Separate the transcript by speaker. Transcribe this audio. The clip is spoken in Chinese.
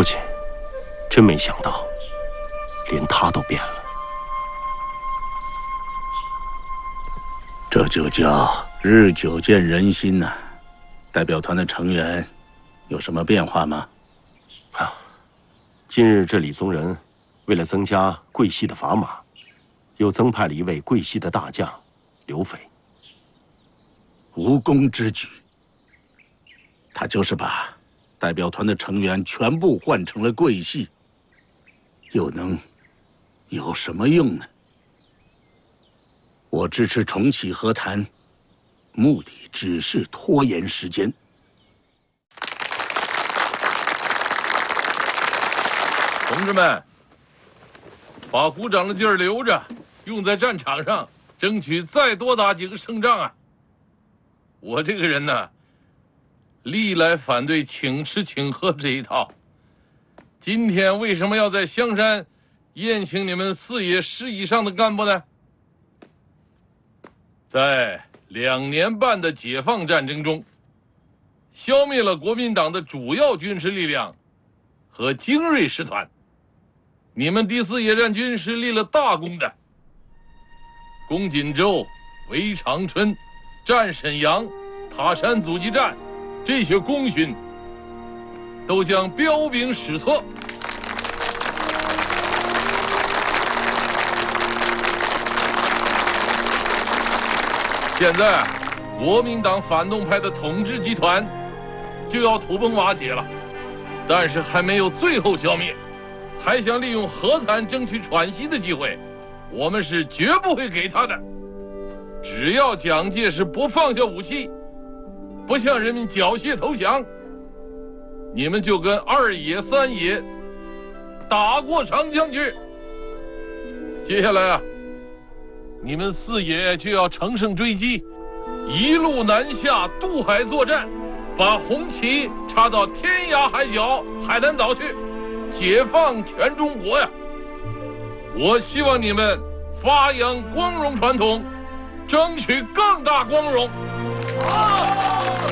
Speaker 1: 父亲，真没想到，连他都变了。
Speaker 2: 这就叫日久见人心呐。代表团的成员有什么变化吗？
Speaker 1: 近日这李宗仁为了增加贵系的砝码，又增派了一位贵系的大将刘斐。
Speaker 2: 无功之举。他就是把代表团的成员全部换成了贵系，又能有什么用呢？我支持重启和谈，目的只是拖延时间。
Speaker 3: 同志们，把鼓掌的劲儿留着，用在战场上，争取再多打几个胜仗啊！我这个人呢，历来反对请吃请喝这一套。今天为什么要在香山宴请你们4野师以上的干部呢？在2年半的解放战争中，消灭了国民党的主要军事力量和精锐师团。你们第4野战军是立了大功的，攻锦州、围长春、战沈阳、塔山阻击战，这些功勋都将彪炳史册。现在，国民党反动派的统治集团就要土崩瓦解了，但是还没有最后消灭。还想利用和谈争取喘息的机会，我们是绝不会给他的。只要蒋介石不放下武器，不向人民缴械投降，你们就跟2野、3野打过长江去。接下来啊，你们4野就要乘胜追击，一路南下渡海作战，把红旗插到天涯海角海南岛去。解放全中国呀！我希望你们发扬光荣传统，争取更大光荣。